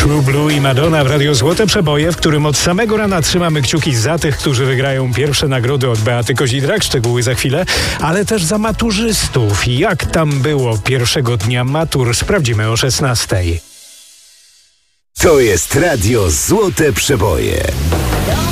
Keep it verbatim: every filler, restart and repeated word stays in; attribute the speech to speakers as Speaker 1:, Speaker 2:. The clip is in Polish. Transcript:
Speaker 1: True Blue i Madonna w Radio Złote Przeboje, w którym od samego rana trzymamy kciuki za tych, którzy wygrają pierwsze nagrody od Beaty Kozidrak, szczegóły za chwilę, ale też za maturzystów. Jak tam było pierwszego dnia matur, sprawdzimy o szesnastej.
Speaker 2: To jest Radio Złote Przeboje.